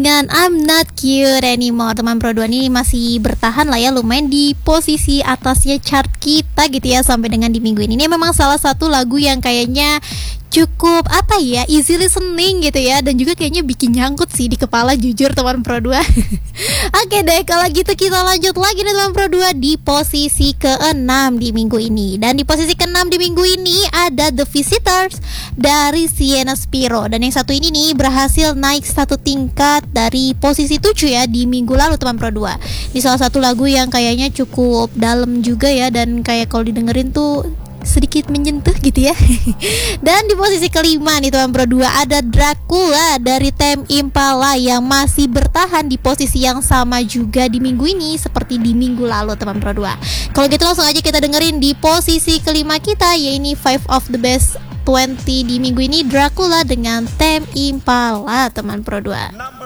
dengan I'm Not Cute Anymore. Teman Pro 2 ini masih bertahan lah ya, lumayan di posisi atasnya chart kita gitu ya sampai dengan di minggu ini. Ini memang salah satu lagu yang kayaknya cukup easy listening gitu ya, dan juga kayaknya bikin nyangkut sih di kepala, jujur teman Pro 2. Oke deh, kalau gitu kita lanjut lagi nih teman Pro 2 di posisi ke-6 di minggu ini. Dan di posisi ke-6 di minggu ini ada The Visitors dari Sienna Spiro. Dan yang satu ini nih berhasil naik satu tingkat dari posisi 7 ya di minggu lalu teman Pro 2. Ini salah satu lagu yang kayaknya cukup dalam juga ya, dan kayak kalau didengerin tuh sedikit menyentuh gitu ya. Dan di posisi kelima nih teman Pro 2 ada Dracula dari Tame Impala yang masih bertahan di posisi yang sama juga di minggu ini seperti di minggu lalu teman Pro 2. Kalau gitu langsung aja kita dengerin di posisi kelima kita, yaitu 5 of the Best 20 di minggu ini, Dracula dengan Tame Impala teman Pro 2.